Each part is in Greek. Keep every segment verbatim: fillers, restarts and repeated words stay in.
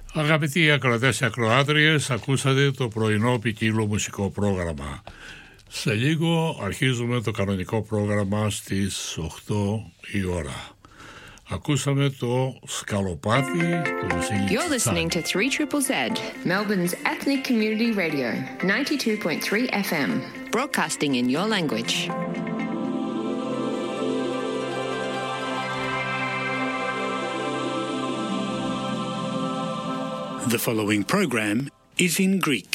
Αγαπητοί ακροατές και ακροάτριες, ακούσατε το πρωινό ποικίλο μουσικό πρόγραμμα. Σε λίγο αρχίζουμε το κανονικό πρόγραμμα στις οκτώ η ώρα. Ακούσαμε το σκαλοπάτι του Βασίλη. You're listening to three Z Z, Melbourne's ethnic community radio, ninety-two point three F M, broadcasting in your language. The following program is in Greek.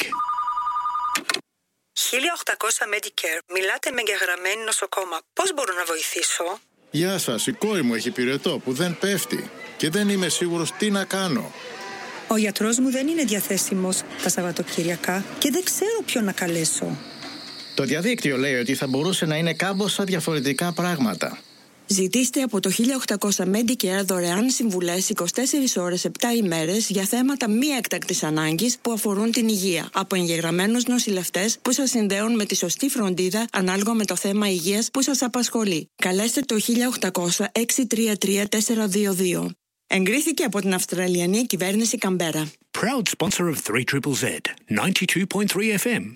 χίλια οκτακόσια Medicare. Μιλάτε με εγγεγραμμένη νοσοκόμα. Πώς μπορώ να βοηθήσω? Γεια σας, η κόρη μου έχει πυρετό που δεν πέφτει και δεν είμαι σίγουρος τι να κάνω. Ο γιατρός μου δεν είναι διαθέσιμος τα Σαββατοκύριακα και δεν ξέρω ποιον να καλέσω. Το διαδίκτυο λέει ότι θα μπορούσε να είναι κάμποσα διαφορετικά πράγματα. Ζητήστε από το χίλια οκτακόσια Medicare δωρεάν συμβουλές είκοσι τέσσερις ώρες επτά ημέρες για θέματα μη έκτακτης ανάγκης που αφορούν την υγεία από εγγεγραμμένους νοσηλευτές που σας συνδέουν με τη σωστή φροντίδα ανάλογα με το θέμα υγείας που σας απασχολεί. Καλέστε το χίλια οκτακόσια έξι τρία τρία τέσσερα δύο δύο. Εγκρίθηκε από την Αυστραλιανή κυβέρνηση Καμπέρα. Proud sponsor of three Z Z, ninety-two point three F M.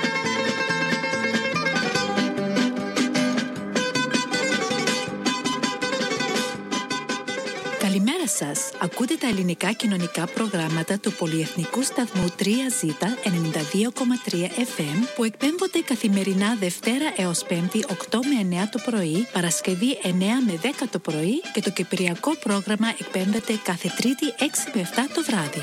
Καλημέρα σας. Ακούτε τα ελληνικά κοινωνικά προγράμματα του πολυεθνικού σταθμού τρία ζ ενενήντα δύο κόμμα τρία F M που εκπέμπονται καθημερινά Δευτέρα έως Πέμπτη οκτώ με εννέα το πρωί, Παρασκευή εννέα με δέκα το πρωί και το κυπριακό πρόγραμμα εκπέμπεται κάθε Τρίτη έξι με επτά το βράδυ.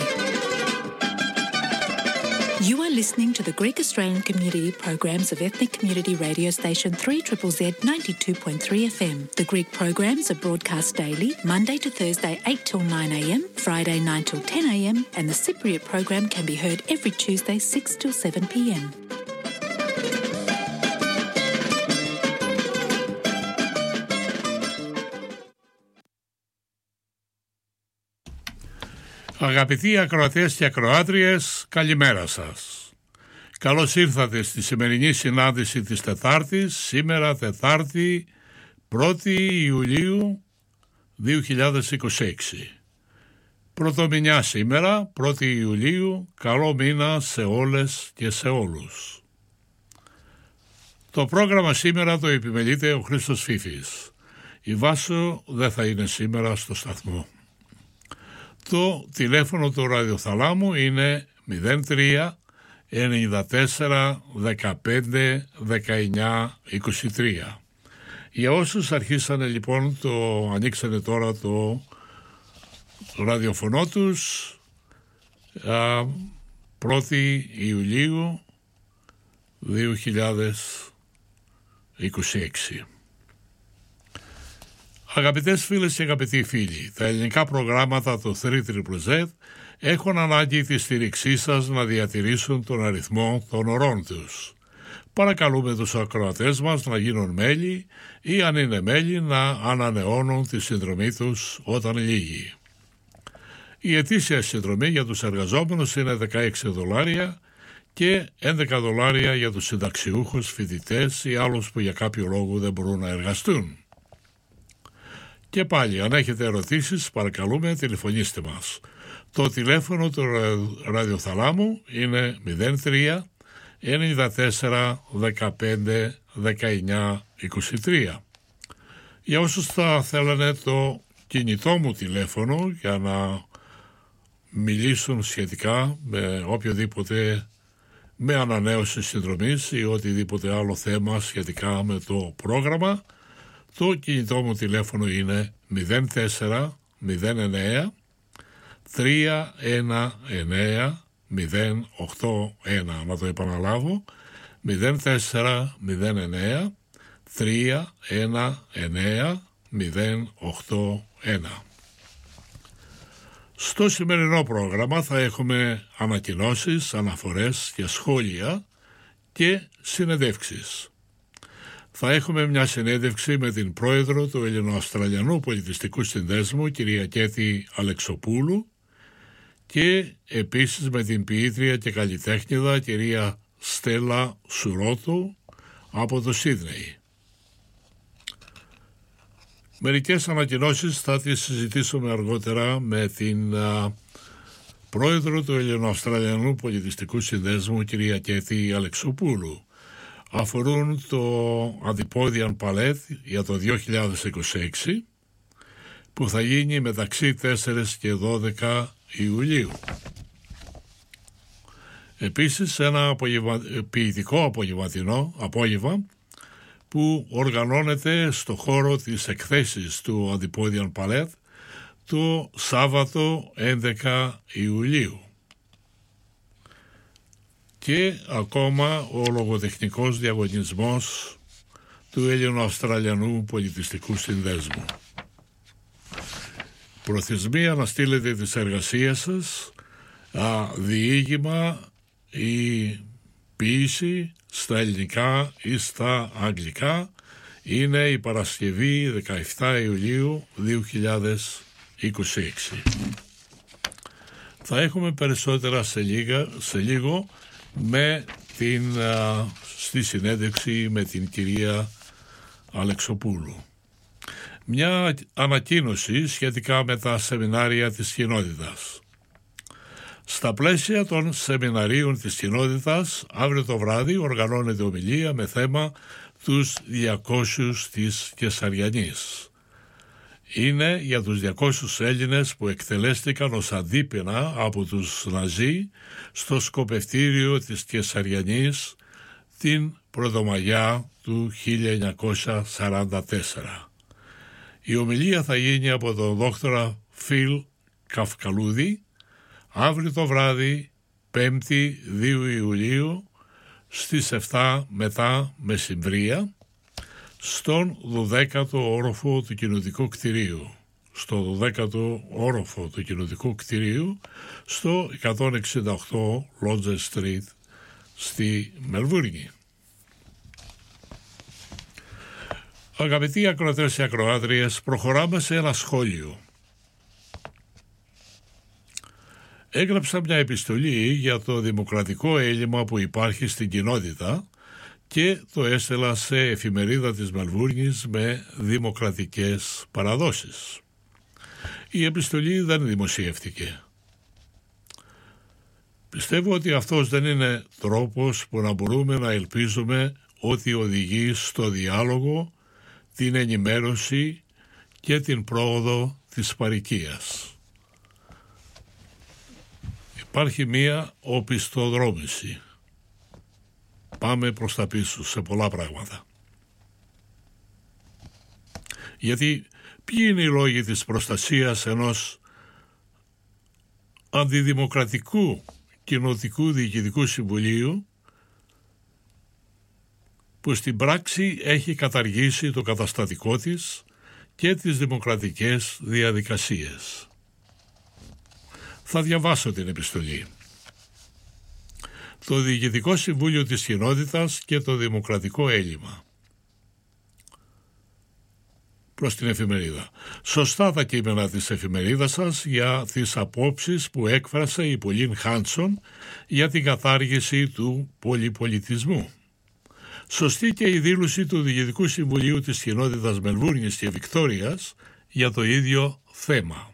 You are listening to the Greek Australian Community programs of ethnic community radio station three Z Z ninety-two point three F M. The Greek programs are broadcast daily, Monday to Thursday eight till nine A M, Friday nine till ten A M, and the Cypriot program can be heard every Tuesday six till seven P M. Αγαπητοί ακροατές και ακροάτριες, καλημέρα σας. Καλώς ήρθατε στη σημερινή συνάντηση της Τετάρτης, σήμερα Τετάρτη πρώτη Ιουλίου δύο χιλιάδες είκοσι έξι. Πρωτομηνιά σήμερα, πρώτη Ιουλίου, καλό μήνα σε όλες και σε όλους. Το πρόγραμμα σήμερα το επιμελείται ο Χρήστος Φίφης. Η Βάσο δεν θα είναι σήμερα στο σταθμό. Το τηλέφωνο του ραδιοθαλάμου είναι μηδέν τρία ενενήντα τέσσερα δεκαπέντε δεκαεννιά είκοσι τρία. Για όσους αρχίσανε λοιπόν, το ανοίξανε τώρα το ραδιοφωνό τους, α, πρώτη Ιουλίου δύο χιλιάδες είκοσι έξι. Αγαπητές φίλες και αγαπητοί φίλοι, τα ελληνικά προγράμματα του τρία Z Z έχουν ανάγκη τη στήριξή σας να διατηρήσουν τον αριθμό των ωρών τους. Παρακαλούμε τους ακροατές μας να γίνουν μέλη ή αν είναι μέλη να ανανεώνουν τη συνδρομή τους όταν λύγει. Η ετήσια συνδρομή για τους εργαζόμενους είναι δεκαέξι δολάρια και έντεκα δολάρια για τους συνταξιούχους, φοιτητές ή άλλους που για κάποιο λόγο δεν μπορούν να εργαστούν. Και πάλι, αν έχετε ερωτήσεις, παρακαλούμε τηλεφωνήστε μας. Το τηλέφωνο του ραδιοθαλάμου είναι μηδέν τρία ενενήντα τέσσερα δεκαπέντε δεκαεννιά είκοσι τρία. Για όσους θα θέλανε το κινητό μου τηλέφωνο για να μιλήσουν σχετικά με οποιοδήποτε, με ανανέωση συνδρομής ή οτιδήποτε άλλο θέμα σχετικά με το πρόγραμμα, το κινητό μου τηλέφωνο είναι μηδέν τέσσερα μηδέν εννέα τρία ένα εννέα μηδέν οκτώ ένα. Να το επαναλάβω, μηδέν τέσσερα μηδέν εννέα τρία ένα εννέα μηδέν οκτώ ένα. Στο σημερινό πρόγραμμα θα έχουμε ανακοινώσεις, αναφορές και σχόλια και συνεντεύξεις. Θα έχουμε μια συνέντευξη με την πρόεδρο του Ελληνοαυστραλιανού Πολιτιστικού Συνδέσμου, κυρία Κέτη Αλεξοπούλου, και επίσης με την ποιήτρια και καλλιτέχνηδα κυρία Στέλλα Σουρότου από το Σίδνεϊ. Μερικές ανακοινώσεις θα τις συζητήσουμε αργότερα με την α, πρόεδρο του Ελληνοαυστραλιανού Πολιτιστικού Συνδέσμου, κυρία Κέθη Αλεξοπούλου, αφορούν το Αντιπόδιαν Παλέτ για το δύο χιλιάδες είκοσι έξι, που θα γίνει μεταξύ τέσσερις και δώδεκα Ιουλίου. Επίσης ένα απογευμα... ποιητικό απογευματινό απόγευμα που οργανώνεται στο χώρο της εκθέσης του Αντιπόδιαν Παλέτ το Σάββατο έντεκα Ιουλίου. Και ακόμα ο λογοτεχνικός διαγωνισμός του Ελληνοαυστραλιανού Πολιτιστικού Συνδέσμου. Προθεσμία να στείλετε τις εργασίες σας, α, διήγημα ή ποίηση στα ελληνικά ή στα αγγλικά είναι η Παρασκευή δεκαεφτά Ιουλίου δύο χιλιάδες είκοσι έξι. Θα έχουμε περισσότερα σε, λίγα, σε λίγο με την, α, στη συνέντευξη με την κυρία Αλεξοπούλου. Μια ανακοίνωση σχετικά με τα σεμινάρια της κοινότητας. Στα πλαίσια των σεμιναρίων της κοινότητας, αύριο το βράδυ οργανώνεται ομιλία με θέμα τους διακόσιους της Κεσαριανής. Είναι για τους διακόσιους Έλληνες που εκτελέστηκαν ως αντίπεινα από τους Ναζί στο σκοπευτήριο της Κεσαριανής την Πρωτομαγιά του χίλια εννιακόσια σαράντα τέσσερα. Η ομιλία θα γίνει από τον δόκτορα Φιλ Καυκαλούδη αύριο το βράδυ, πέμπτη δύο Ιουλίου, στις επτά μετά μεσημβρία, στον δωδέκατο όροφο του κοινοτικού κτηρίου. Στο δωδέκατο όροφο του κοινοτικού κτηρίου, στο εκατόν εξήντα οκτώ Lodge Street, στη Μελβούρνη. Αγαπητοί ακροατές και ακροάτριες, προχωράμε σε ένα σχόλιο. Έγραψα μια επιστολή για το δημοκρατικό έλλειμμα που υπάρχει στην κοινότητα και το έστελα σε εφημερίδα της Μελβούρνης με δημοκρατικές παραδόσεις. Η επιστολή δεν δημοσιεύτηκε. Πιστεύω ότι αυτός δεν είναι τρόπος που να μπορούμε να ελπίζουμε ότι οδηγεί στο διάλογο, την ενημέρωση και την πρόοδο της παροικίας. Υπάρχει μία οπισθοδρόμηση. Πάμε προς τα πίσω σε πολλά πράγματα. Γιατί ποιοι είναι οι λόγοι της προστασίας ενός αντιδημοκρατικού κοινοτικού διοικητικού συμβουλίου που στην πράξη έχει καταργήσει το καταστατικό της και τις δημοκρατικές διαδικασίες. Θα διαβάσω την επιστολή. Το Διοικητικό Συμβούλιο της Κοινότητας και το Δημοκρατικό Έλλειμμα. Προς την εφημερίδα. Σωστά τα κείμενα της εφημερίδας σας για τις απόψεις που έκφρασε η Πολίν Χάνσον για την κατάργηση του πολυπολιτισμού. Σωστή και η δήλωση του Διοικητικού Συμβουλίου της Κοινότητας Μελβούρνης και Βικτόριας για το ίδιο θέμα.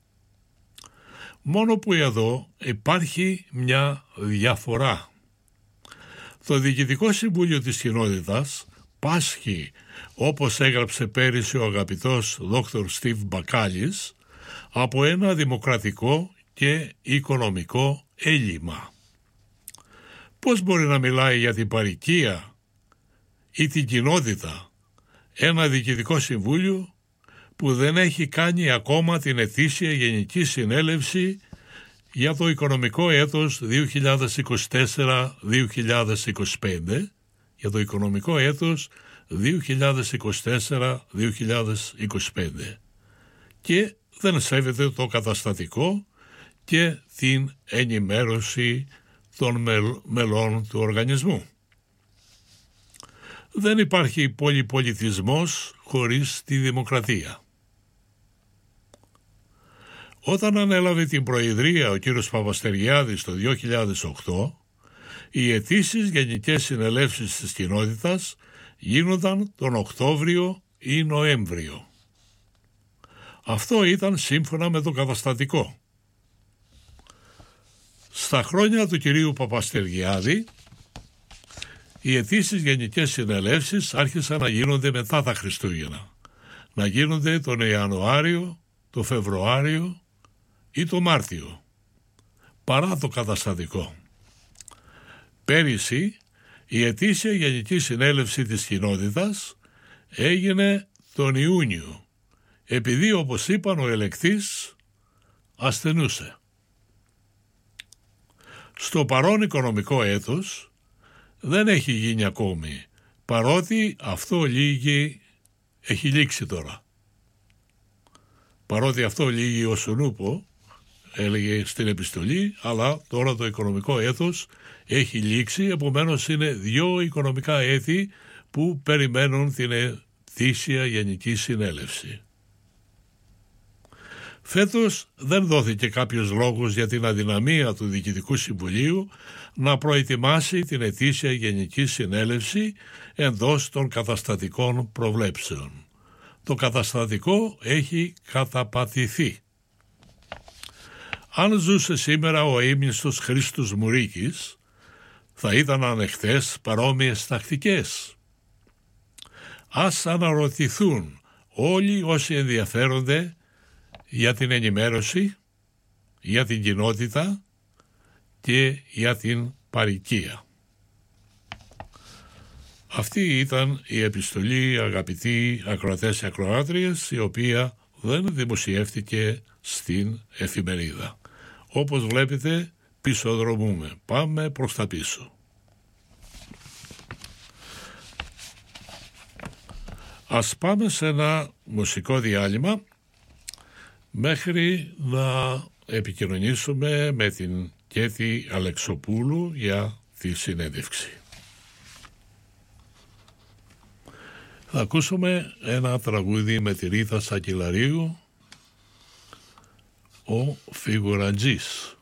Μόνο που εδώ υπάρχει μια διαφορά. Το Διοικητικό Συμβούλιο της Κοινότητας πάσχει, όπως έγραψε πέρυσι ο αγαπητός δόκτωρ Στίβ Μπακάλης, από ένα δημοκρατικό και οικονομικό έλλειμμα. Πώς μπορεί να μιλάει για την παροικία ή την κοινότητα ένα Διοικητικό Συμβούλιο που δεν έχει κάνει ακόμα την ετήσια Γενική Συνέλευση για το οικονομικό έτος δύο χιλιάδες είκοσι τέσσερα δύο χιλιάδες είκοσι πέντε, για το οικονομικό έτος δύο χιλιάδες είκοσι τέσσερα δύο χιλιάδες είκοσι πέντε και δεν σέβεται το καταστατικό και την ενημέρωση των μελών του οργανισμού. Δεν υπάρχει πολυπολιτισμός χωρίς τη δημοκρατία. Όταν ανέλαβε την προεδρία ο κύριος Παπαστεριάδης το δύο χιλιάδες οκτώ, οι αιτήσεις γενικές συνελεύσεις της κοινότητας γίνονταν τον Οκτώβριο ή Νοέμβριο. Αυτό ήταν σύμφωνα με το καταστατικό. Στα χρόνια του κυρίου Παπαστεργιάδη, οι αιτήσεις γενικές συνελεύσεις άρχισαν να γίνονται μετά τα Χριστούγεννα. Να γίνονται τον Ιανουάριο, το Φεβρουάριο ή το Μάρτιο, παρά το καταστατικό. Πέρυσι, η ετήσια γενική συνέλευση της κοινότητας έγινε τον Ιούνιο, επειδή, όπως είπαν, ο ελεκτής ασθενούσε. Στο παρόν οικονομικό έτος δεν έχει γίνει ακόμη, παρότι αυτό λύγει, έχει λήξει τώρα. Παρότι αυτό λύγει ως ονούπο, έλεγε στην επιστολή, αλλά τώρα το οικονομικό έτος έχει λήξει, επομένως είναι δύο οικονομικά έτη που περιμένουν την ετήσια γενική συνέλευση. Φέτος δεν δόθηκε κάποιος λόγος για την αδυναμία του Διοικητικού Συμβουλίου να προετοιμάσει την ετήσια γενική συνέλευση εντός των καταστατικών προβλέψεων. Το καταστατικό έχει καταπατηθεί. Αν ζούσε σήμερα ο αείμνηστος Χρήστος Μουρίκης, θα ήταν ανεχτές παρόμοιες τακτικές. Ας αναρωτηθούν όλοι όσοι ενδιαφέρονται για την ενημέρωση, για την κοινότητα και για την παροικία. Αυτή ήταν η επιστολή, αγαπητοί ακροατές και ακροάτριες, η οποία δεν δημοσιεύτηκε στην εφημερίδα. Όπως βλέπετε, πισωδρομούμε. Πάμε προς τα πίσω. Ας πάμε σε ένα μουσικό διάλειμμα μέχρι να επικοινωνήσουμε με την Κέτη Αλεξοπούλου για τη συνέντευξη. Θα ακούσουμε ένα τραγούδι με τη Ρίτα Σακελαρίου, ο Φιγουραντζής.